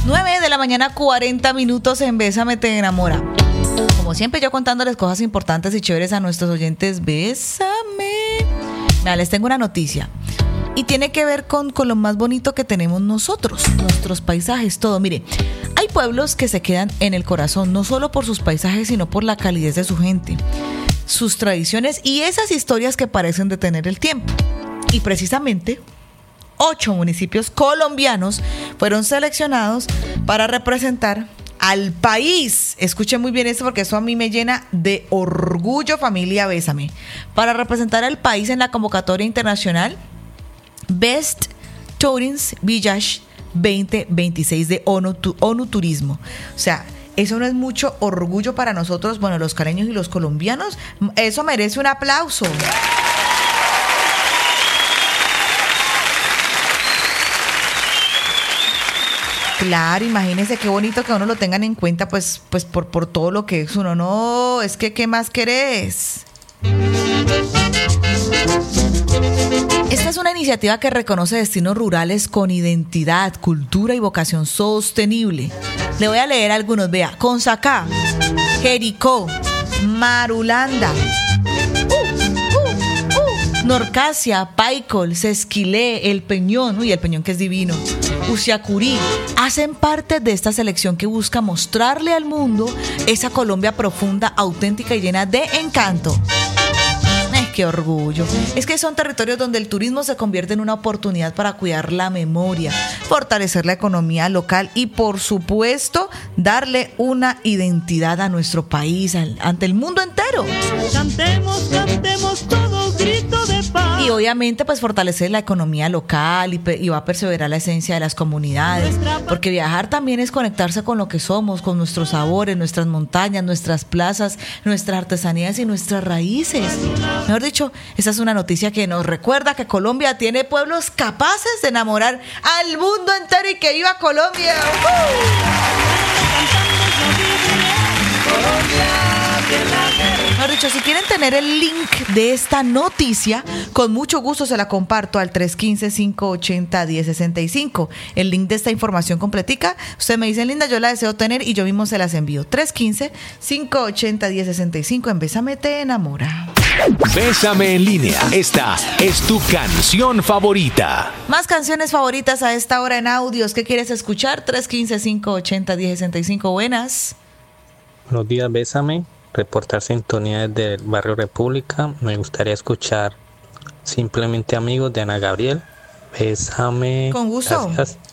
9:40 a.m. en Bésame Te Enamora. Como siempre, yo contándoles cosas importantes y chéveres a nuestros oyentes. Bésame. Mira, les tengo una noticia. Y tiene que ver con lo más bonito que tenemos nosotros, nuestros paisajes, todo. Mire, hay pueblos que se quedan en el corazón, no solo por sus paisajes, sino por la calidez de su gente, sus tradiciones y esas historias que parecen detener el tiempo. Y precisamente 8 municipios colombianos fueron seleccionados para representar al país. Escuchen muy bien esto porque eso a mí me llena de orgullo, familia Bésame. Para representar al país en la convocatoria internacional Best Tourist Village 2026 de ONU Turismo. O sea, eso no es mucho orgullo para nosotros, bueno, los caleños y los colombianos. Eso merece un aplauso. Claro, imagínense qué bonito que uno lo tengan en cuenta, pues por todo lo que es uno. No, es que ¿qué más querés? Esta es una iniciativa que reconoce destinos rurales con identidad, cultura y vocación sostenible. Le voy a leer algunos, vea. Consacá, Jericó, Marulanda, Norcasia, Paicol, Sesquilé, El Peñón, el Peñón que es divino, Usiacurí, hacen parte de esta selección que busca mostrarle al mundo esa Colombia profunda, auténtica y llena de encanto. ¡Qué orgullo! Es que son territorios donde el turismo se convierte en una oportunidad para cuidar la memoria, fortalecer la economía local y, por supuesto, darle una identidad a nuestro país, ante el mundo entero. Cantemos, cantemos todo grito de paz. Y obviamente, pues fortalecer la economía local y va a perseverar la esencia de las comunidades, porque viajar también es conectarse con lo que somos, con nuestros sabores, nuestras montañas, nuestras plazas, nuestras artesanías y nuestras raíces. Mejor dicho, esa es una noticia que nos recuerda que Colombia tiene pueblos capaces de enamorar al mundo entero y que viva Colombia. Mejor dicho, si quieren tener el link de esta noticia, con mucho gusto se la comparto al 315-580-1065. El link de esta información completica, usted me dice, Linda, yo la deseo tener y yo mismo se las envío. 315-580-1065 en Bésame Te Enamora. Bésame en línea. Esta es tu canción favorita. Más canciones favoritas a esta hora en audios. ¿Qué quieres escuchar? 315-580-1065. Buenas. Buenos días, Bésame. Reportar sintonía desde el barrio República. Me gustaría escuchar Simplemente Amigos de Ana Gabriel. Bésame. Con gusto. Gracias.